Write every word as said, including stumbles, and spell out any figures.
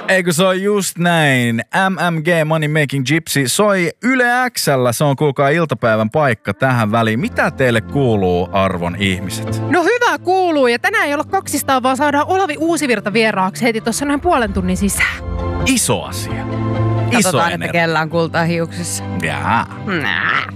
Eikö se on just näin? M M G Money Making Gypsy soi Yle X:llä. Se on kuulkaa iltapäivän paikka tähän väliin. Mitä teille kuuluu, arvon ihmiset? No hyvä kuuluu. Ja tänään ei olla kaksistaan, vaan saadaan Olavi Uusivirta vieraaksi heti tuossa noin puolen tunnin sisään. Iso asia. Iso Katsotaan, energia. että kellään kultaa hiuksissa. Jaa. Nää.